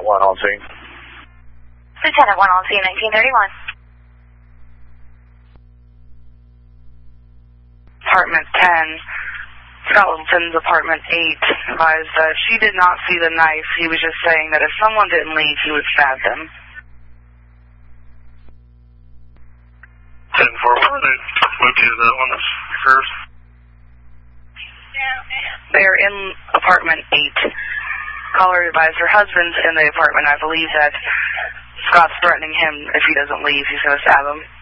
1 on scene. Lieutenant 1 on scene, 1931. Apartment 10, Scott Littleton's apartment 8, advised that she did not see the knife. He was just saying that if someone didn't leave, he would stab them. 10-4, they located that one that occurs. They are in apartment 8. Caller advised her husband's in the apartment. I believe that Scott's threatening him if he doesn't leave, he's going to stab him.